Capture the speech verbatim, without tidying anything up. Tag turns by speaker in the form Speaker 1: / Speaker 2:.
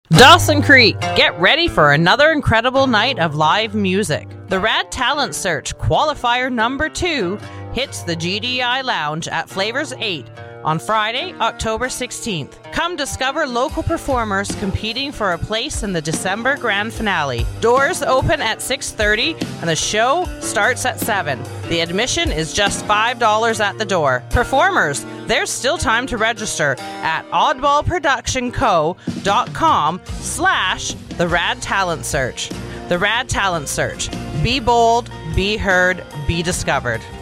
Speaker 1: Dawson Creek, get ready for another incredible night of live music. The Rad Talent Search qualifier number two hits the G D I Lounge at Flavors eight on Friday, October sixteenth. Come discover local performers competing for a place in the December grand finale. Doors open at six thirty and the show starts at seven. The admission is just five dollars at the door. Performers, there's still time to register at oddballproductionco.com slash the Rad Talent Search. The Rad Talent Search. Be bold, be heard, be discovered.